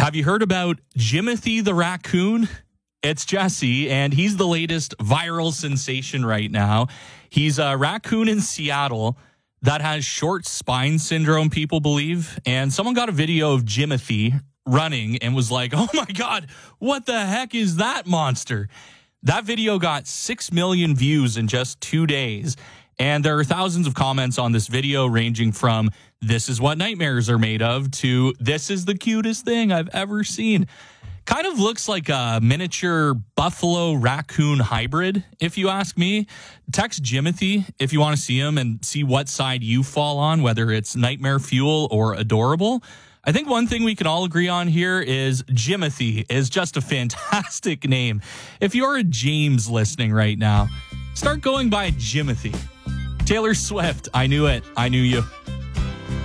Have you heard about Jimothy the raccoon? It's Jesse, and he's the latest viral sensation right now. He's a raccoon in Seattle that has short spine syndrome, people believe. And someone got a video of Jimothy running and was like, oh my God, what the heck is that monster? That video got 6 million views in just 2 days. And there are thousands of comments on this video ranging from this is what nightmares are made of to this is the cutest thing I've ever seen. Kind of looks like a miniature buffalo raccoon hybrid, if you ask me. Text Jimothy if you want to see him and see what side you fall on, whether it's nightmare fuel or adorable. I think one thing we can all agree on here is Jimothy is just a fantastic name. If you're a James listening right now, start going by Jimothy. Taylor Swift, I Knew It, I Knew You.